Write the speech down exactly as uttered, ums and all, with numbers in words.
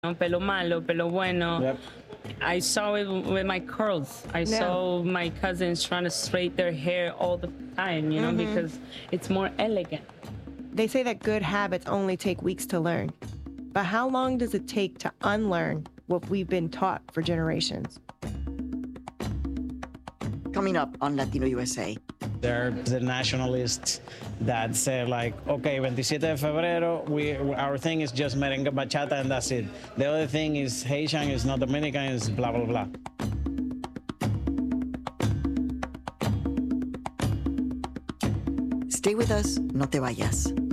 know, pelo malo, pelo bueno. Yep. I saw it with my curls. I Yeah. saw my cousins trying to straighten their hair all the time, you know, Mhm. because it's more elegant. They say that good habits only take weeks to learn. But how long does it take to unlearn what we've been taught for generations? Coming up on Latino U S A. There are the nationalists that say like, okay, twenty-siete de febrero, we, our thing is just merengue bachata and that's it. The other thing is Haitian, is not Dominican, is blah, blah, blah. Stay with us, no te vayas.